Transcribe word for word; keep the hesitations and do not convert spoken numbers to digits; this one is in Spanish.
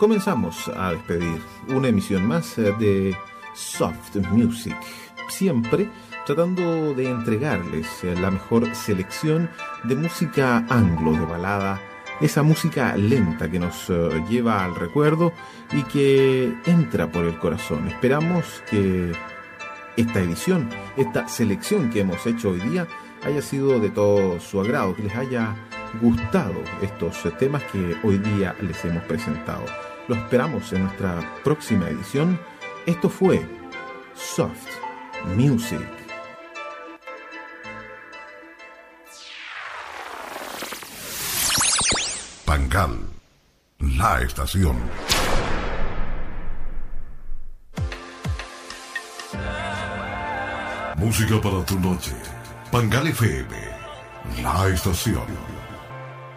comenzamos a despedir una emisión más de Soft Music, siempre tratando de entregarles la mejor selección de música anglo, de balada, esa música lenta que nos uh, lleva al recuerdo y que entra por el corazón. Esperamos que esta edición, esta selección que hemos hecho hoy día haya sido de todo su agrado, que les haya gustado estos temas que hoy día les hemos presentado. Los esperamos en nuestra próxima edición. Esto fue Soft Music. Pangal, la estación. Música para tu noche. Pangal F M, la estación.